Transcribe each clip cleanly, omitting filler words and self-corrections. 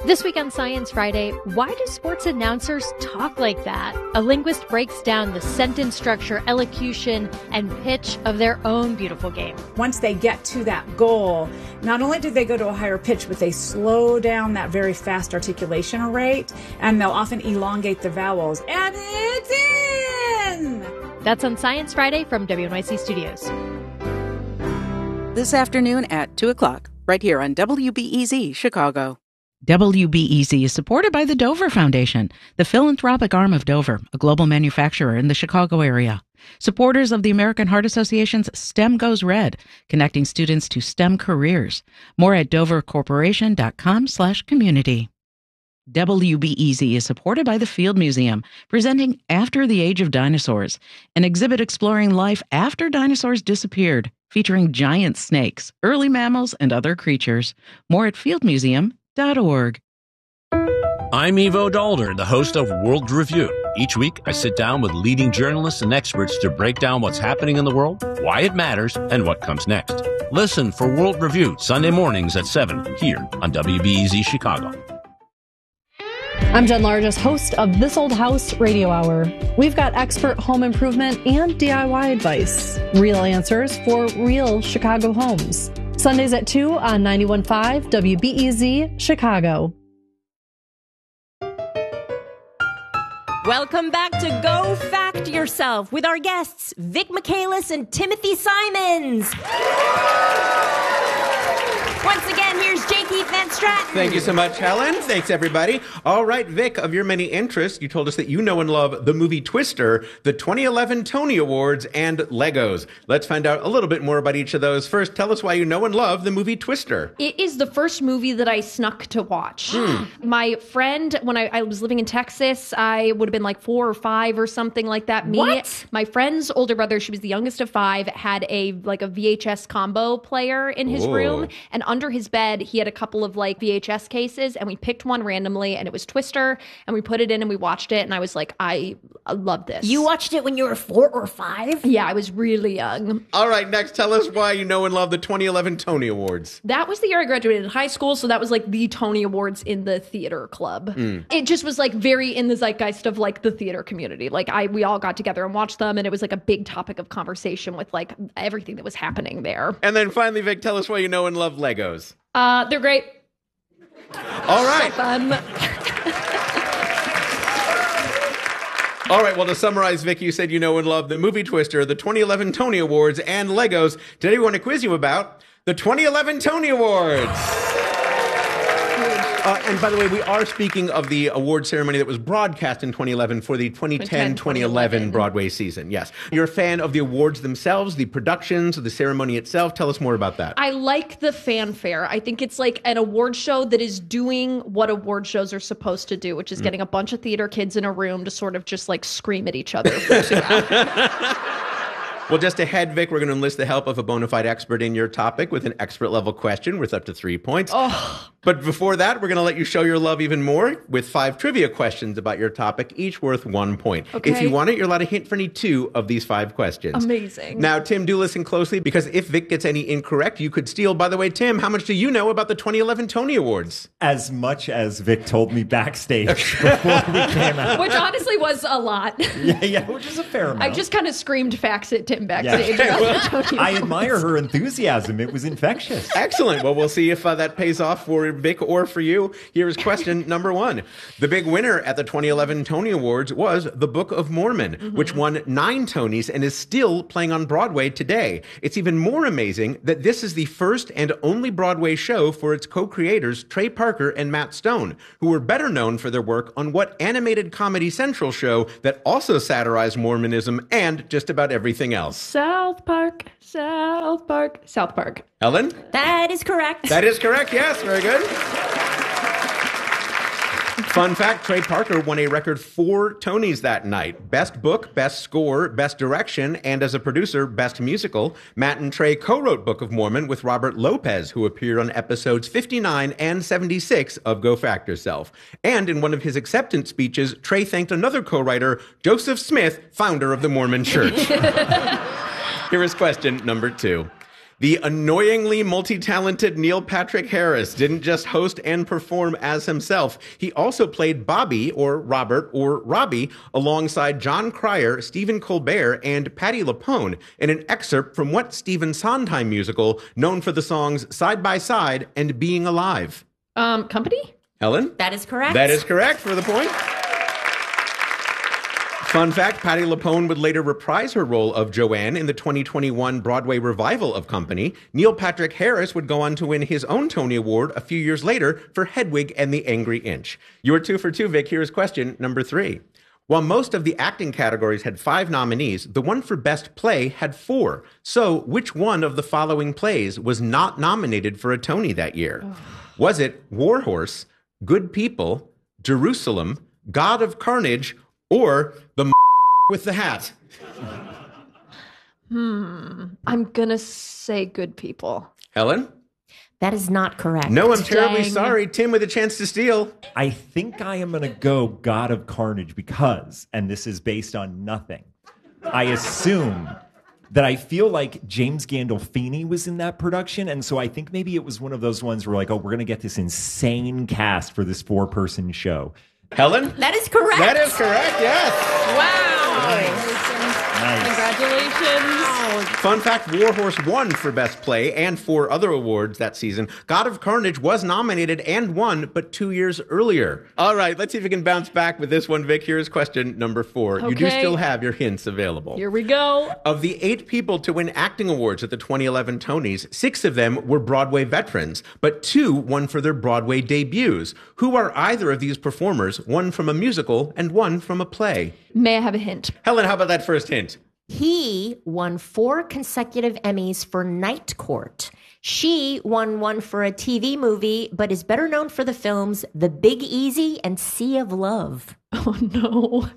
This week on Science Friday, why do sports announcers talk like that? A linguist breaks down the sentence structure, elocution, and pitch of their own beautiful game. Once they get to that goal, not only do they go to a higher pitch, but they slow down that very fast articulation rate, and they'll often elongate the vowels. And it's in! That's on Science Friday from WNYC Studios. This afternoon at 2 o'clock, right here on WBEZ Chicago. WBEZ is supported by the Dover Foundation, the philanthropic arm of Dover, a global manufacturer in the Chicago area. Supporters of the American Heart Association's STEM Goes Red, connecting students to STEM careers. More at dovercorporation.com/community. WBEZ is supported by the Field Museum, presenting After the Age of Dinosaurs, an exhibit exploring life after dinosaurs disappeared, featuring giant snakes, early mammals, and other creatures. More at fieldmuseum.org. I'm Ivo Dalder, the host of World Review. Each week, I sit down with leading journalists and experts to break down what's happening in the world, why it matters, and what comes next. Listen for World Review Sunday mornings at 7 here on WBEZ Chicago. I'm Jen Largess, host of This Old House Radio Hour. We've got expert home improvement and DIY advice. Real answers for real Chicago homes. Sundays at 2 on 91.5 WBEZ Chicago. Welcome back to Go Fact Yourself with our guests, Vic Michaelis and Timothy Simons. Once again, here's J. Keith Van Stratton. Thank you so much, Helen. Thanks, everybody. All right, Vic, of your many interests, you told us that you know and love the movie Twister, the 2011 Tony Awards, and Legos. Let's find out a little bit more about each of those. First, tell us why you know and love the movie Twister. It is the first movie that I snuck to watch. My friend, when I was living in Texas, I would have been like 4 or 5 or something like that. My friend's older brother, she was the youngest of 5, had a VHS combo player in his room, and under his bed he had a couple of VHS cases, and we picked one randomly, and it was Twister, and we put it in and we watched it, and I was like, I love this. You watched it when you were 4 or 5? Yeah, I was really young. All right, next, tell us why you know and love the 2011 Tony Awards. That was the year I graduated high school, so that was the Tony Awards in the theater club. It just was very in the zeitgeist of the theater community. We all got together and watched them, and it was a big topic of conversation with everything that was happening there. And then finally, Vic, tell us why you know and love Legos. They're great. All right. So fun. All right, well, to summarize, Vic, you said you know and love the movie Twister, the 2011 Tony Awards, and Legos. Today we want to quiz you about the 2011 Tony Awards. And by the way, we are speaking of the award ceremony that was broadcast in 2011 for the 2010-2011 Broadway season. Yes. You're a fan of the awards themselves, the productions, the ceremony itself. Tell us more about that. I like the fanfare. I think it's an award show that is doing what award shows are supposed to do, which is getting a bunch of theater kids in a room to sort of just scream at each other for 2 hours. Well, just ahead, Vic, we're going to enlist the help of a bona fide expert in your topic with an expert-level question worth up to 3 points. But before that, we're going to let you show your love even more with 5 trivia questions about your topic, each worth 1 point. Okay. If you want it, you're allowed to hint for any 2 of these 5 questions. Amazing. Now, Tim, do listen closely, because if Vic gets any incorrect, you could steal. By the way, Tim, how much do you know about the 2011 Tony Awards? As much as Vic told me backstage before we came out. Which honestly was a lot. Yeah, which is a fair amount. I just kind of screamed facts at Tim backstage. Yeah. I admire her enthusiasm. It was infectious. Excellent. Well, we'll see if that pays off for Vic or for you. Here's question number 1. The big winner at the 2011 Tony Awards was The Book of Mormon, which won 9 Tonys and is still playing on Broadway today. It's even more amazing that this is the first and only Broadway show for its co-creators, Trey Parker and Matt Stone, who were better known for their work on what animated Comedy Central show that also satirized Mormonism and just about everything else. South Park. Ellen? That is correct. That is correct, yes. Very good. Fun fact, Trey Parker won a record 4 Tonys that night. Best Book, Best Score, Best Direction, and as a producer, Best Musical. Matt and Trey co-wrote Book of Mormon with Robert Lopez, who appeared on episodes 59 and 76 of Go Fact Yourself. And in one of his acceptance speeches, Trey thanked another co-writer, Joseph Smith, founder of the Mormon Church. Here is question number 2. The annoyingly multi-talented Neil Patrick Harris didn't just host and perform as himself. He also played Bobby, or Robert, or Robbie, alongside John Cryer, Stephen Colbert, and Patti LuPone in an excerpt from what Stephen Sondheim musical known for the songs Side by Side and Being Alive? Company? Helen? That is correct. That is correct for the point. Fun fact, Patti LuPone would later reprise her role of Joanne in the 2021 Broadway revival of Company. Neil Patrick Harris would go on to win his own Tony Award a few years later for Hedwig and the Angry Inch. You're 2 for 2, Vic. Here's question number 3. While most of the acting categories had 5 nominees, the one for Best Play had 4. So which one of the following plays was not nominated for a Tony that year? Was it War Horse, Good People, Jerusalem, God of Carnage, or The with the Hat? I'm gonna say Good People. Helen? That is not correct. No, I'm terribly Dang. sorry. Tim with a chance to steal. I think I am going to go God of Carnage because, and this is based on nothing, I assume that I feel like James Gandolfini was in that production, and so I think maybe it was one of those ones where like, oh, we're going to get this insane cast for this 4-person show. Helen? That is correct. That is correct, yes. Wow. Nice. Congratulations. Fun fact, War Horse won for Best Play and 4 other awards that season. God of Carnage was nominated and won, but 2 years earlier. All right, let's see if we can bounce back with this one, Vic. Here's question number 4. You do Okay. still have your hints available. Here we go. Of the 8 people to win acting awards at the 2011 Tonys, 6 of them were Broadway veterans, but 2 won for their Broadway debuts. Who are either of these performers, one from a musical and one from a play? May I have a hint? Helen, how about that first hint? He won 4 consecutive Emmys for Night Court. She won one for a TV movie, but is better known for the films The Big Easy and Sea of Love. Oh, no.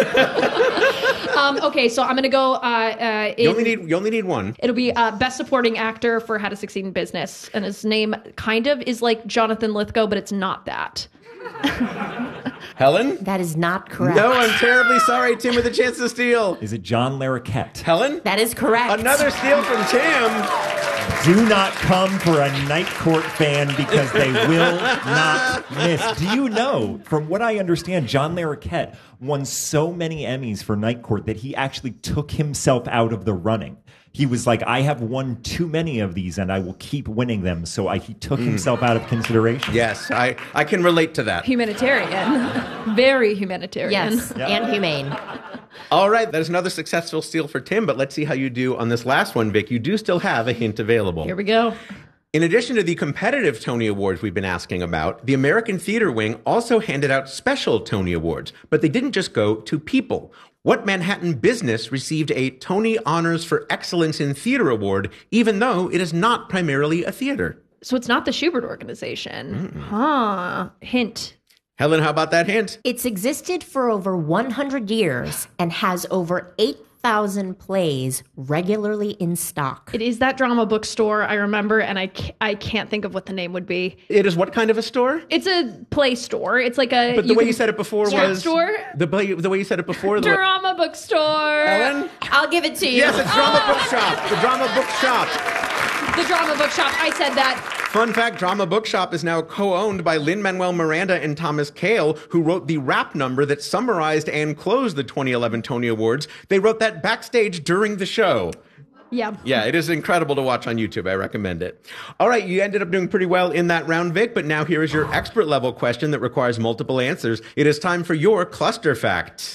Okay, so I'm going to go... You only need one. It'll be Best Supporting Actor for How to Succeed in Business. And his name kind of is like Jonathan Lithgow, but it's not that. Helen? That is not correct. No, I'm terribly sorry. Tim with a chance to steal. Is it John Larroquette? Helen? That is correct. Another steal from Tim. Do not come for a Night Court fan because they will not miss. Do you know, from what I understand, John Larroquette won so many Emmys for Night Court that he actually took himself out of the running. He was like, I have won too many of these and I will keep winning them. So he took himself out of consideration. Yes, I can relate to that. Humanitarian. Very humanitarian. Yes, and humane. All right, that is another successful steal for Tim, but let's see how you do on this last one, Vic. You do still have a hint available. Here we go. In addition to the competitive Tony Awards we've been asking about, the American Theater Wing also handed out special Tony Awards, but they didn't just go to people. What Manhattan business received a Tony Honors for Excellence in Theater Award, even though it is not primarily a theater? So it's not the Schubert Organization. Huh. Hint. Helen, how about that hint? It's existed for over 100 years and has over 8,000 plays regularly in stock. It is that drama bookstore, I remember, and I can't think of what the name would be. It is what kind of a store? It's a play store. It's like a... But the way you said it before was... store? The way you said it before... Drama bookstore. Helen? I'll give it to you. Yes, it's Drama Bookshop. The Drama Bookshop. The Drama Bookshop. I said that. Fun fact, Drama Bookshop is now co-owned by Lin-Manuel Miranda and Thomas Kail, who wrote the rap number that summarized and closed the 2011 Tony Awards. They wrote that backstage during the show. Yeah. Yeah, it is incredible to watch on YouTube. I recommend it. All right, you ended up doing pretty well in that round, Vic, but now here is your expert level question that requires multiple answers. It is time for your cluster fact.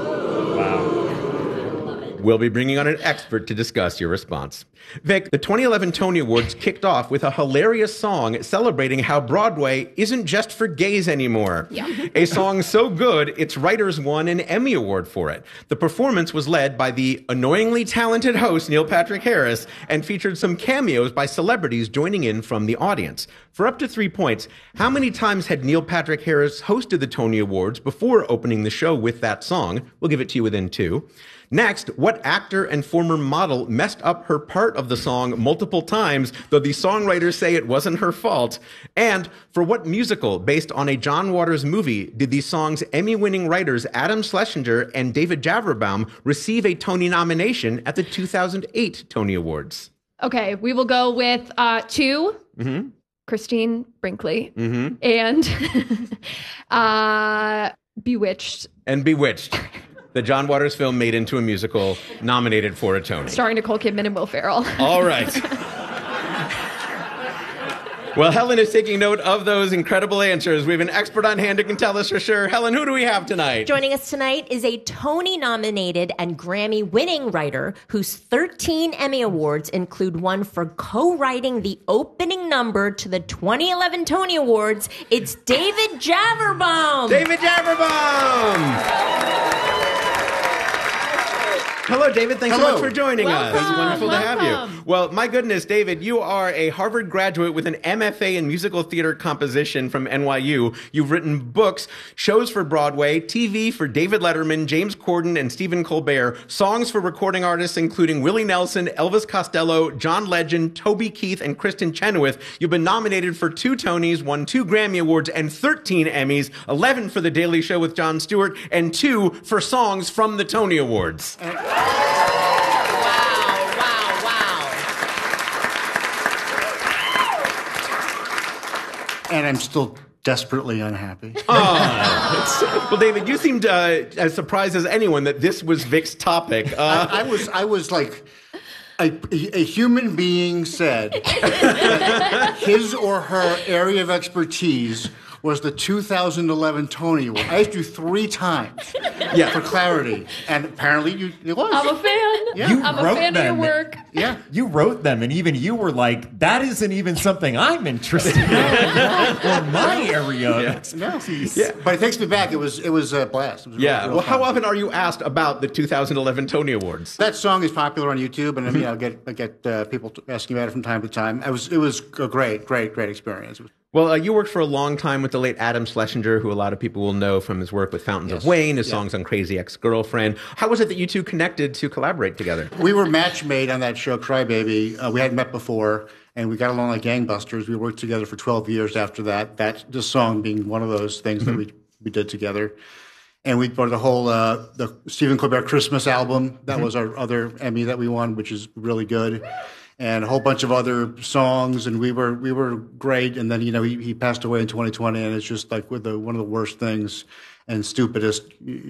We'll be bringing on an expert to discuss your response. Vic, the 2011 Tony Awards kicked off with a hilarious song celebrating how Broadway isn't just for gays anymore. Yeah. A song so good, its writers won an Emmy Award for it. The performance was led by the annoyingly talented host Neil Patrick Harris and featured some cameos by celebrities joining in from the audience. For up to 3 points, how many times had Neil Patrick Harris hosted the Tony Awards before opening the show with that song? We'll give it to you within 2. Next, what actor and former model messed up her part of the song multiple times, though the songwriters say it wasn't her fault? And for what musical, based on a John Waters movie, did the song's Emmy-winning writers Adam Schlesinger and David Javerbaum receive a Tony nomination at the 2008 Tony Awards? Okay, we will go with 2. Mm-hmm. Christine Brinkley. Mm-hmm. And Bewitched. And Bewitched. The John Waters film made into a musical, nominated for a Tony. Starring Nicole Kidman and Will Ferrell. All right. Well, Helen is taking note of those incredible answers. We have an expert on hand who can tell us for sure. Helen, who do we have tonight? Joining us tonight is a Tony-nominated and Grammy-winning writer whose 13 Emmy Awards include one for co-writing the opening number to the 2011 Tony Awards. It's David Javerbaum. David Javerbaum! Hello, David. Thanks so much for joining us. It's wonderful to have you. Well, my goodness, David, you are a Harvard graduate with an MFA in musical theater composition from NYU. You've written books, shows for Broadway, TV for David Letterman, James Corden, and Stephen Colbert, songs for recording artists including Willie Nelson, Elvis Costello, John Legend, Toby Keith, and Kristen Chenoweth. You've been nominated for 2 Tonys, won 2 Grammy Awards, and 13 Emmys, 11 for The Daily Show with Jon Stewart, and 2 for songs from the Tony Awards. And I'm still desperately unhappy. Well, David, you seemed as surprised as anyone that this was Vic's topic. I was like, a human being said that his or her area of expertise was the 2011 Tony Award. I asked you 3 times for clarity, and apparently it was. I'm a fan. Yeah. I'm a fan of your work. Yeah. You wrote them, and even you were like, that isn't even something I'm interested in. Or my area of expertise. Yeah. But it takes me back. It was a blast. It was real Well, fun. how often are you asked about the 2011 Tony Awards? That song is popular on YouTube, and I mean, I get people asking about it from time to time. It was a great experience. Well, you worked for a long time with the late Adam Schlesinger, who a lot of people will know from his work with Fountains of Wayne, his songs on Crazy Ex-Girlfriend. How was it that you two connected to collaborate together? We were match made on that show, Crybaby. We hadn't met before, and we got along like gangbusters. We worked together for 12 years after that. This song being one of those things that we did together. And we brought the whole the Stephen Colbert Christmas album. That was our other Emmy that we won, which is really good. And a whole bunch of other songs, and we were great. And then he passed away in 2020, and it's just like one of the worst things and stupidest,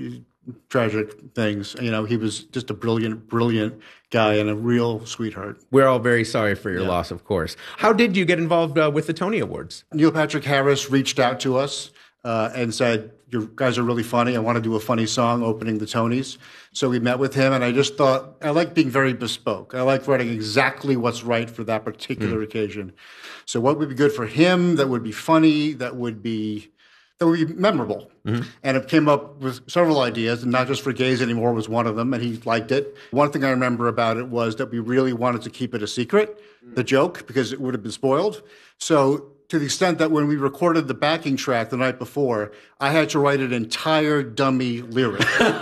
tragic things. He was just a brilliant guy and a real sweetheart. We're all very sorry for your loss, of course. How did you get involved with the Tony Awards? Neil Patrick Harris reached out to us and said, "You guys are really funny. I want to do a funny song opening the Tonys." So we met with him, and I just thought, I like being very bespoke. I like writing exactly what's right for that particular occasion. So what would be good for him, that would be funny, that would be memorable. And it came up with several ideas, and Not Just for Gays Anymore was one of them, and he liked it. One thing I remember about it was that we really wanted to keep it a secret, the joke, because it would have been spoiled. So to the extent that when we recorded the backing track the night before, I had to write an entire dummy lyric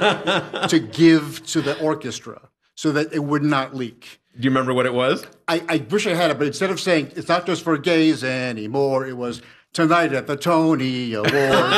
to give to the orchestra so that it would not leak. Do you remember what it was? I wish I had it, but instead of saying, "It's not just for gays anymore," it was, "Tonight at the Tony Awards."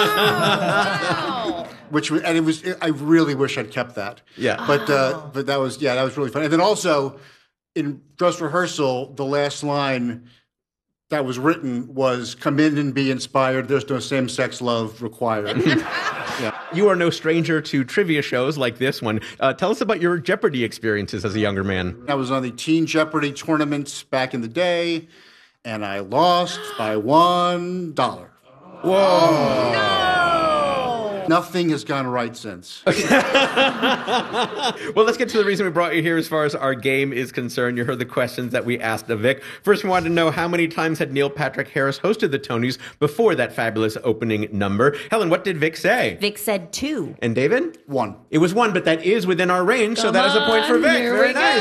Wow. I really wish I'd kept that. Yeah. But that was really fun. And then also, in dress rehearsal, the last line that was written was, "Come in and be inspired. There's no same-sex love required." You are no stranger to trivia shows like this one. Tell us about your Jeopardy experiences as a younger man. I was on the Teen Jeopardy tournaments back in the day, and I lost by $1. Whoa. No! Nothing has gone right since. Well, let's get to the reason we brought you here as far as our game is concerned. You heard the questions that we asked of Vic. First, we wanted to know how many times had Neil Patrick Harris hosted the Tonys before that fabulous opening number. Helen, what did Vic say? Vic said 2. And David? 1. It was 1, but that is within our range, so that is a point for Vic. Very nice.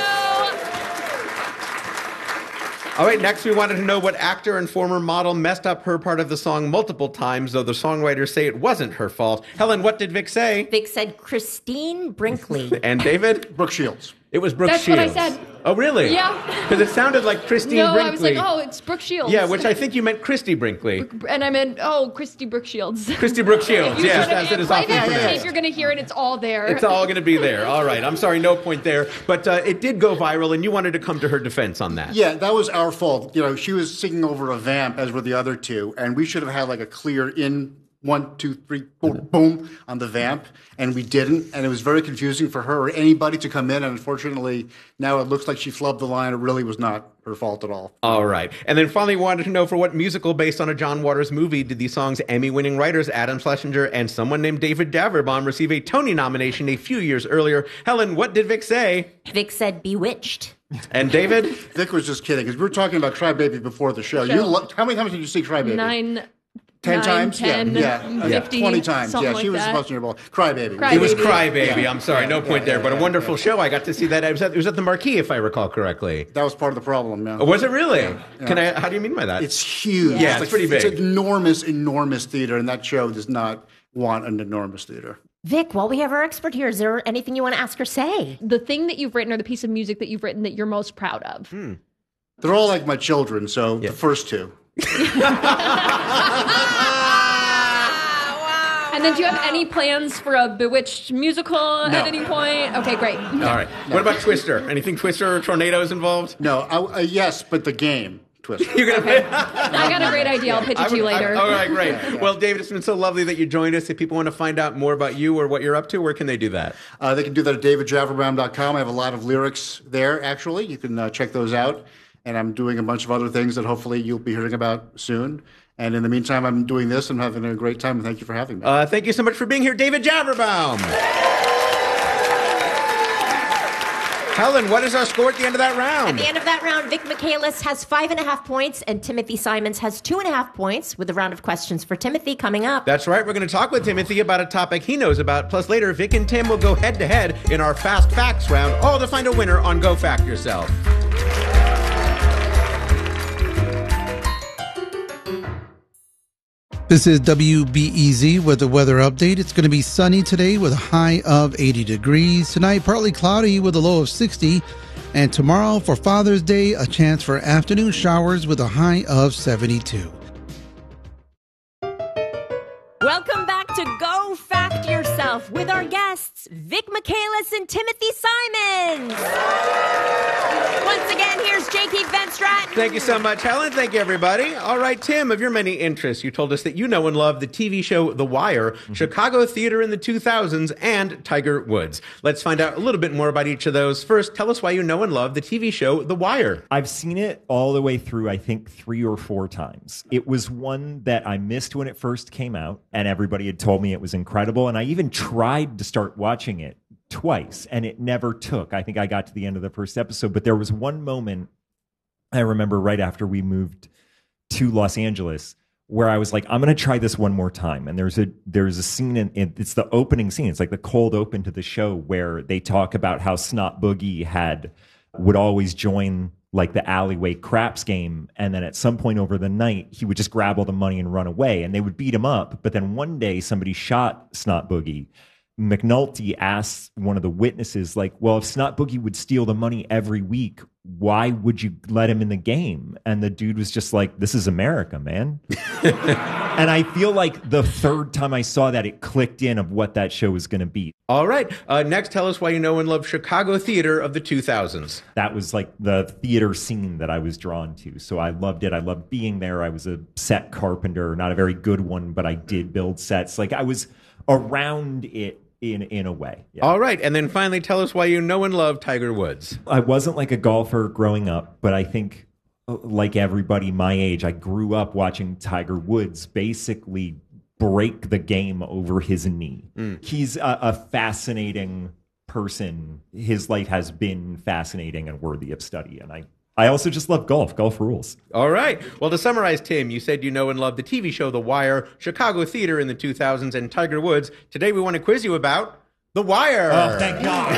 All right, next we wanted to know what actor and former model messed up her part of the song multiple times, though the songwriters say it wasn't her fault. Helen, what did Vic say? Vic said Christine Brinkley. And David? Brooke Shields. It was Brooke That's Shields. what I said. Oh, really? Yeah. Because it sounded like Christine No, Brinkley. I was like, oh, it's Brooke Shields. Yeah, which I think you meant Christy Brinkley. And I meant, oh, Christy Brooke Shields. Christy Brooke Shields, yes. If As it is play often that pronounced. tape, you're going to hear it. It's all there. It's all going to be there. All right. I'm sorry, no point there. But it did go viral, and you wanted to come to her defense on that. Yeah, that was our fault. You know, she was singing over a vamp, as were the other two, and we should have had like a clear in 1, 2, 3, boom, boom on the vamp, and we didn't, and it was very confusing for her or anybody to come in, and unfortunately, now it looks like she flubbed the line. It really was not her fault at all. All right. And then finally wanted to know, for what musical based on a John Waters movie did these songs' Emmy-winning writers Adam Schlesinger and someone named David Javerbaum receive a Tony nomination a few years earlier? Helen, what did Vic say? Vic said Bewitched. And David? Vic was just kidding, because we were talking about Crybaby before the show. How many times did you see Crybaby? 10 times? 10, yeah. 50, 20 times. something Yeah, like she was that. supposed to be able Crybaby. It was Crybaby. Yeah. I'm sorry, no point there. But a wonderful show. I got to see that. It was at the Marquee, if I recall correctly. That was part of the problem, yeah. Oh, was it really? Yeah. How do you mean by that? It's huge. Yeah, it's pretty big. It's enormous, enormous theater, and that show does not want an enormous theater. Vic, while we have our expert here, is there anything you want to ask or say? The thing that you've written or the piece of music that you've written that you're most proud of. They're all like my children, so the first two. And then do you have any plans for a Bewitched musical at any point? Okay, great. All right. What about Twister? Anything Twister or Tornadoes involved? No, yes, but the game. Twister. You're gonna play. I got a great idea. I'll pitch it to you later. All right, great. Well, David, it's been so lovely that you joined us. If people want to find out more about you or what you're up to, where can they do that? They can do that at davidjaverbaum.com. I have a lot of lyrics there, actually. You can check those out. And I'm doing a bunch of other things that hopefully you'll be hearing about soon. And in the meantime, I'm doing this and having a great time. And thank you for having me. Thank you so much for being here, David Javerbaum. Helen, what is our score at the end of that round? At the end of that round, Vic Michaelis has 5.5 points and Timothy Simons has 2.5 points, with a round of questions for Timothy coming up. That's right. We're going to talk with Timothy about a topic he knows about. Plus, later, Vic and Tim will go head-to-head in our Fast Facts round, all to find a winner on Go Fact Yourself. This is WBEZ with the weather update. It's going to be sunny today with a high of 80 degrees. Tonight, partly cloudy with a low of 60. And tomorrow, for Father's Day, a chance for afternoon showers with a high of 72. Welcome back to Go Fact Yourself with our guests, Vic Michaelis and Timothy Simons. Once again, here's J.K. Van Stratton. Thank you so much, Helen. Thank you, everybody. All right, Tim, of your many interests, you told us that you know and love the TV show The Wire, Chicago theater in the 2000s, and Tiger Woods. Let's find out a little bit more about each of those. First, tell us why you know and love the TV show The Wire. I've seen it all the way through, I think, 3 or 4 times. It was one that I missed when it first came out, and everybody had told me it was incredible, and I even tried to start watching it twice, and it never took. I think I got to the end of the first episode, but there was one moment I remember right after we moved to Los Angeles where I was like, I'm going to try this one more time. And there's a scene it's the opening scene. It's like the cold open to the show where they talk about how Snot Boogie would always join like the alleyway craps game. And then at some point over the night, he would just grab all the money and run away, and they would beat him up. But then one day somebody shot Snot Boogie. McNulty asks one of the witnesses, like, well, if Snot Boogie would steal the money every week, why would you let him in the game? And the dude was just like, this is America, man. And I feel like the third time I saw that, it clicked in of what that show was going to be. All right. Next, tell us why you know and love Chicago theater of the 2000s. That was like the theater scene that I was drawn to. So I loved it. I loved being there. I was a set carpenter, not a very good one, but I did build sets. Like I was around it in a way. Yeah. All right. And then finally, tell us why you know and love Tiger Woods. I wasn't like a golfer growing up, but I think like everybody my age, I grew up watching Tiger Woods basically break the game over his knee. He's a fascinating person. His life has been fascinating and worthy of study. And I also just love golf. Golf rules. All right. Well, to summarize, Tim, you said you know and love the TV show The Wire, Chicago theater in the 2000s, and Tiger Woods. Today we want to quiz you about The Wire. Oh, thank God.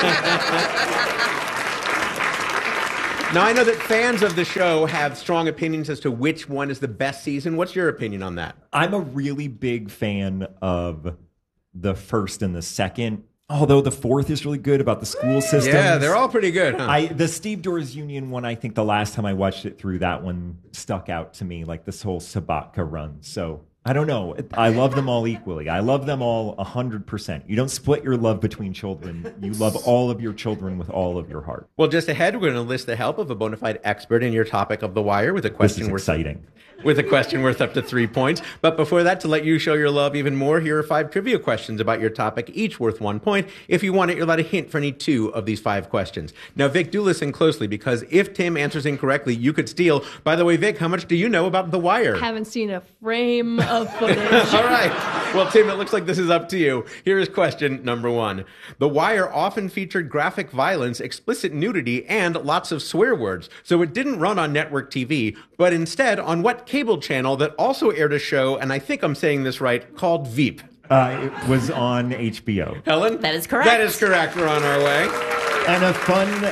Now, I know that fans of the show have strong opinions as to which one is the best season. What's your opinion on that? I'm a really big fan of the first and the second. Although the fourth is really good about the school systems. Yeah, they're all pretty good, huh? The Steve Doors Union one, I think the last time I watched it through, that one stuck out to me, like this whole Sabatka run. So I don't know. I love them all equally. I love them all 100%. You don't split your love between children. You love all of your children with all of your heart. Well, just ahead, we're going to enlist the help of a bona fide expert in your topic of The Wire with a question exciting. With a question worth up to 3 points. But before that, to let you show your love even more, here are 5 trivia questions about your topic, each worth 1 point. If you want it, you're allowed a hint for any 2 of these 5 questions. Now, Vic, do listen closely, because if Tim answers incorrectly, you could steal. By the way, Vic, how much do you know about The Wire? Haven't seen a frame of footage. All right. Well, Tim, it looks like this is up to you. Here is question number 1. The Wire often featured graphic violence, explicit nudity, and lots of swear words. So it didn't run on network TV, but instead on what cable channel that also aired a show, and I think I'm saying this right, called Veep? It was on HBO. Helen? That is correct. That is correct. We're on our way. And a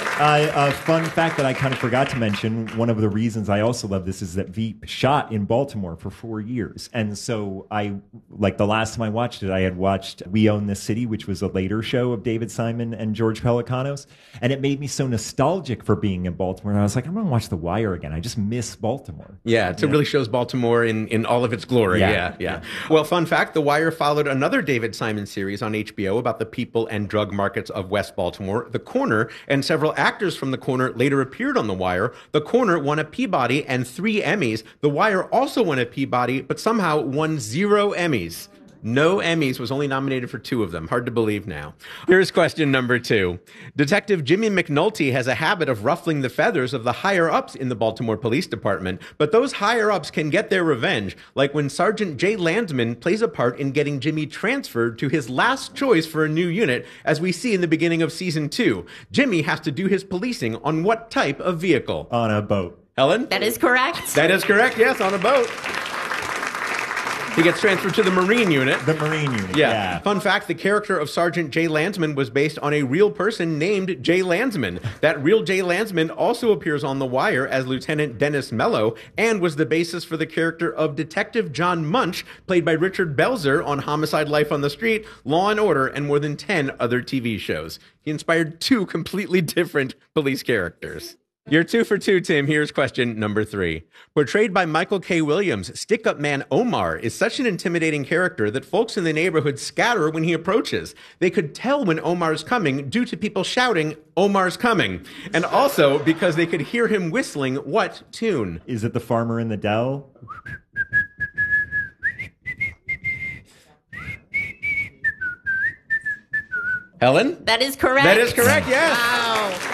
fun fact that I kind of forgot to mention, one of the reasons I also love this is that Veep shot in Baltimore for 4 years. And so the last time I watched it, I had watched We Own This City, which was a later show of David Simon and George Pelecanos. And it made me so nostalgic for being in Baltimore. And I was like, I'm going to watch The Wire again. I just miss Baltimore. Yeah, it really shows Baltimore in all of its glory. Yeah. Well, fun fact, The Wire followed another David Simon series on HBO about the people and drug markets of West Baltimore, The Corner, and several actors from The Corner later appeared on The Wire. The Corner won a Peabody and 3 Emmys. The Wire also won a Peabody, but somehow won 0 Emmys. No Emmys, was only nominated for 2 of them. Hard to believe now. Here's question number 2. Detective Jimmy McNulty has a habit of ruffling the feathers of the higher-ups in the Baltimore Police Department, but those higher-ups can get their revenge, like when Sergeant Jay Landsman plays a part in getting Jimmy transferred to his last choice for a new unit, as we see in the beginning of Season 2. Jimmy has to do his policing on what type of vehicle? On a boat. Helen? That is correct. That is correct, yes, on a boat. He gets transferred to the Marine unit. The Marine unit, yeah. Fun fact, the character of Sergeant Jay Landsman was based on a real person named Jay Landsman. That real Jay Landsman also appears on The Wire as Lieutenant Dennis Mello and was the basis for the character of Detective John Munch, played by Richard Belzer on Homicide: Life on the Street, Law & Order, and more than 10 other TV shows. He inspired 2 completely different police characters. You're 2 for 2, Tim. Here's question number 3. Portrayed by Michael K. Williams, stick-up man Omar is such an intimidating character that folks in the neighborhood scatter when he approaches. They could tell when Omar's coming due to people shouting, "Omar's coming," and also because they could hear him whistling what tune? Is it The Farmer in the Dell? Helen? That is correct. That is correct, yes. Wow.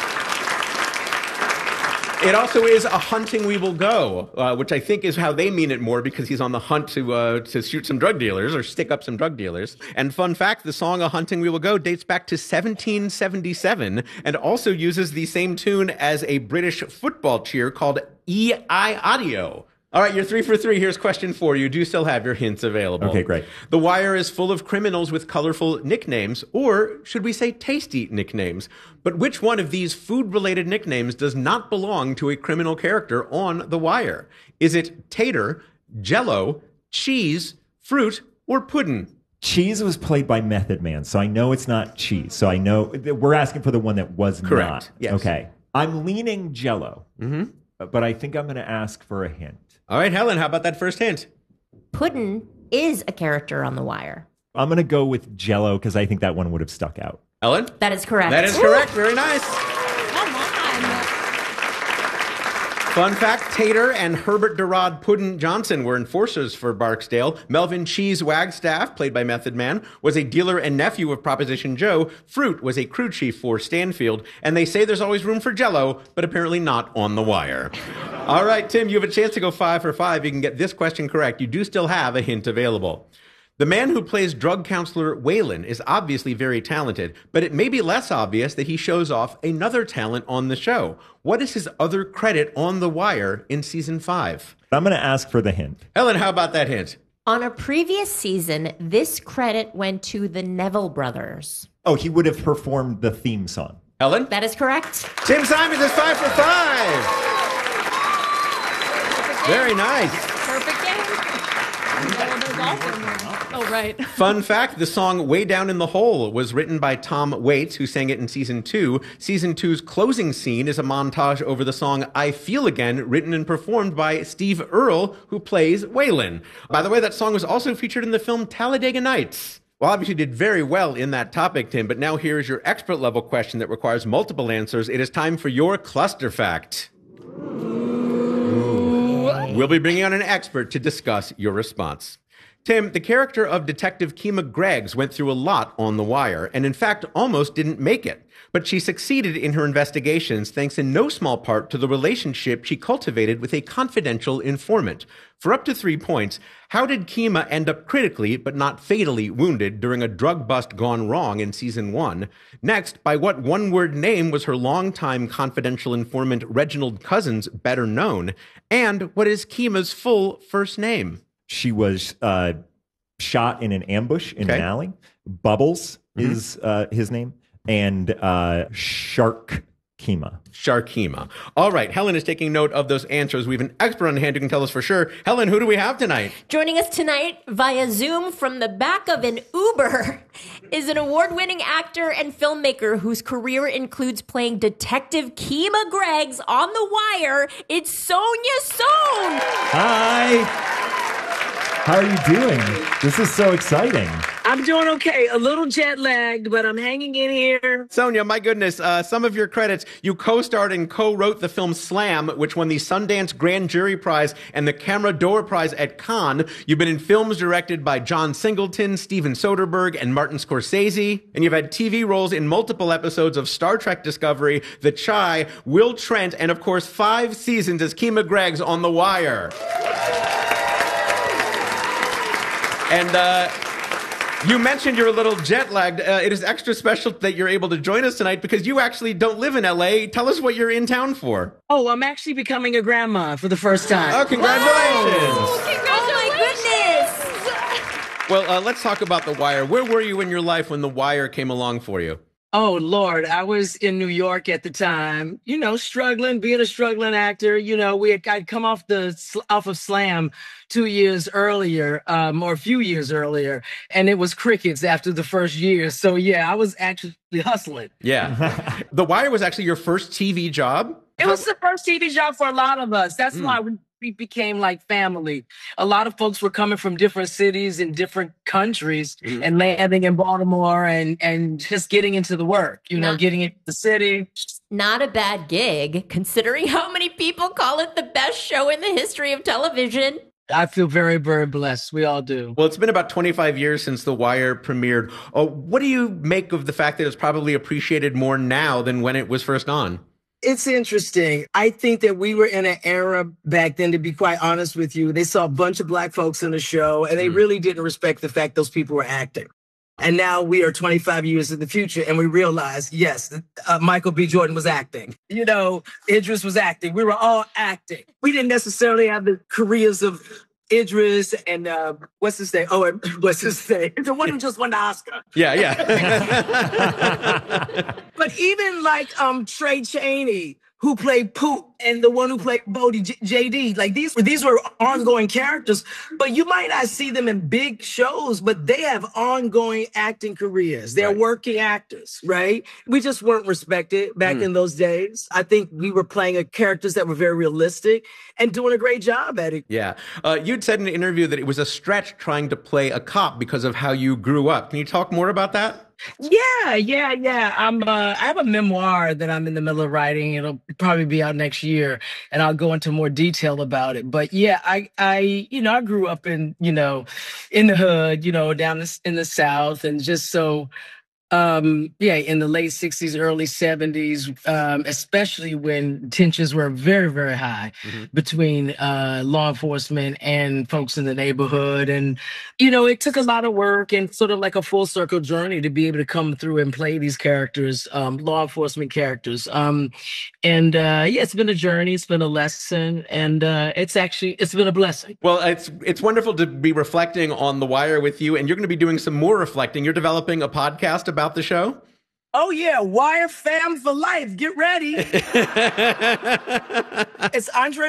It also is A Hunting We Will Go, which I think is how they mean it more, because he's on the hunt to shoot some drug dealers or stick up some drug dealers. And fun fact, the song A Hunting We Will Go dates back to 1777 and also uses the same tune as a British football cheer called E-I-Audio. All right, you're 3 for 3. Here's question 4. You do still have your hints available. Okay, great. The Wire is full of criminals with colorful nicknames, or should we say tasty nicknames? But which one of these food-related nicknames does not belong to a criminal character on The Wire? Is it tater, jello, cheese, fruit, or puddin'? Cheese was played by Method Man, so I know it's not cheese. So I know we're asking for the one that was Correct. Not. Yes. Okay. I'm leaning jello, but I think I'm going to ask for a hint. All right, Helen, how about that first hint? Puddin' is a character on The Wire. I'm going to go with jello because I think that one would have stuck out. Helen? That is correct. That is correct. Very nice. Come on. Fun fact, Tater and Herbert Derrod Puddin' Johnson were enforcers for Barksdale. Melvin Cheese Wagstaff, played by Method Man, was a dealer and nephew of Proposition Joe. Fruit was a crew chief for Stanfield. And they say there's always room for jello, but apparently not on The Wire. All right, Tim, you have a chance to go 5 for 5. You can get this question correct. You do still have a hint available. The man who plays drug counselor Waylon is obviously very talented, but it may be less obvious that he shows off another talent on the show. What is his other credit on The Wire in Season 5? I'm going to ask for the hint. Helen, how about that hint? On a previous season, this credit went to the Neville brothers. Oh, he would have performed the theme song. Helen? That is correct. Tim Simons is 5 for 5. Very nice. Perfect game. Oh, right. Fun fact, the song Way Down in the Hole was written by Tom Waits, who sang it in Season 2. Season 2's closing scene is a montage over the song I Feel Again, written and performed by Steve Earle, who plays Waylon. By the way, that song was also featured in the film Talladega Nights. Well, obviously you did very well in that topic, Tim, but now here is your expert level question that requires multiple answers. It is time for your cluster fact. We'll be bringing on an expert to discuss your response. Tim, the character of Detective Kima Greggs went through a lot on The Wire, and in fact almost didn't make it. But she succeeded in her investigations thanks in no small part to the relationship she cultivated with a confidential informant. For up to 3 points, how did Kima end up critically but not fatally wounded during a drug bust gone wrong in Season 1? Next, by what one-word name was her longtime confidential informant Reginald Cousins better known? And what is Kima's full first name? She was shot in an ambush in an alley. Bubbles is his name. And Shark Kima. Sharkima. All right, Helen is taking note of those answers. We have an expert on hand who can tell us for sure. Helen, who do we have tonight? Joining us tonight via Zoom from the back of an Uber is an award-winning actor and filmmaker whose career includes playing Detective Kima Greggs on The Wire. It's Sonia Sohn. Hi. How are you doing? This is so exciting. I'm doing okay. A little jet lagged, but I'm hanging in here. Sonia, my goodness, some of your credits. You co-starred and co-wrote the film Slam, which won the Sundance Grand Jury Prize and the Camera d'Or Prize at Cannes. You've been in films directed by John Singleton, Steven Soderbergh, and Martin Scorsese. And you've had TV roles in multiple episodes of Star Trek Discovery, The Chi, Will Trent, and of course 5 seasons as Kima Greggs on The Wire. And you mentioned you're a little jet-lagged. It is extra special that you're able to join us tonight because you actually don't live in L.A. Tell us what you're in town for. Oh, I'm actually becoming a grandma for the first time. Oh, congratulations. Oh, congratulations. Well, let's talk about The Wire. Where were you in your life when The Wire came along for you? Oh, Lord, I was in New York at the time, you know, struggling, being a struggling actor. You know, I'd come off of Slam 2 years earlier, or a few years earlier, and it was crickets after the first year. So, yeah, I was actually hustling. Yeah. The Wire was actually your first TV job? It was the first TV job for a lot of us. That's why we became like family. A lot of folks were coming from different cities and different countries and landing in Baltimore and just getting into the work, you know, getting into the city. Not a bad gig, considering how many people call it the best show in the history of television. I feel very, very blessed. We all do. Well, it's been about 25 years since The Wire premiered. What do you make of the fact that it's probably appreciated more now than when it was first on? It's interesting. I think that we were in an era back then, to be quite honest with you, they saw a bunch of black folks in the show and they really didn't respect the fact those people were acting. And now we are 25 years in the future and we realize, yes, Michael B. Jordan was acting. You know, Idris was acting. We were all acting. We didn't necessarily have the careers of Idris and what's his name? Oh, what's his name? The one who just won the Oscar. Yeah. But even like Trey Chaney, who played Poop, and the one who played Bodie, JD, like these were ongoing characters, but you might not see them in big shows, but they have ongoing acting careers. They're working actors, right? We just weren't respected back in those days. I think we were playing characters that were very realistic and doing a great job at it. Yeah. You'd said in an interview that it was a stretch trying to play a cop because of how you grew up. Can you talk more about that? Yeah. I have a memoir that I'm in the middle of writing. It'll probably be out next year, and I'll go into more detail about it. But yeah, I grew up in the hood, down in the South, and just so. In the late 60s, early 70s, especially when tensions were very, very high between law enforcement and folks in the neighborhood. And, it took a lot of work and sort of like a full circle journey to be able to come through and play these characters, law enforcement characters. It's been a journey. It's been a lesson. And it's been a blessing. Well, it's wonderful to be reflecting on The Wire with you. And you're going to be doing some more reflecting. You're developing a podcast about the show? Oh, yeah. Wire Fam for life. Get ready. It's Andre